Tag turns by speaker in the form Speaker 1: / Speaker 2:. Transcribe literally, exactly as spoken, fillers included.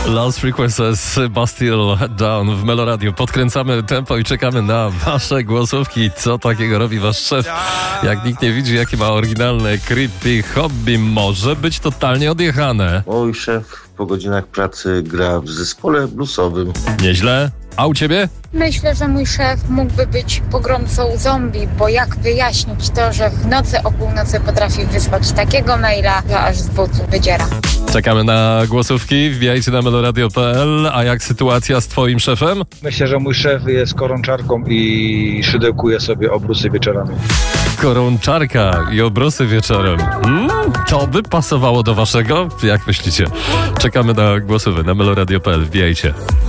Speaker 1: Lost Frequencies, Bastille Down w Meloradiu. Podkręcamy tempo i czekamy na wasze głosówki. Co takiego robi wasz szef? Jak nikt nie widzi, jakie ma oryginalne, creepy hobby, może być totalnie odjechane.
Speaker 2: Mój szef po godzinach pracy gra w zespole bluesowym.
Speaker 1: Nieźle. A u ciebie?
Speaker 3: Myślę, że mój szef mógłby być pogromcą zombie, bo jak wyjaśnić to, że w nocy o północy potrafi wysłać takiego maila, że aż z butów wydziera.
Speaker 1: Czekamy na głosówki, wbijajcie na meloradio kropka p l. A jak sytuacja z twoim szefem?
Speaker 4: Myślę, że mój szef jest korączarką i szydełkuje sobie obrusy wieczorami.
Speaker 1: Korączarka i obrusy wieczorem. Hmm, to by pasowało do waszego? Jak myślicie? Czekamy na głosówki na meloradio kropka p l. Wbijajcie.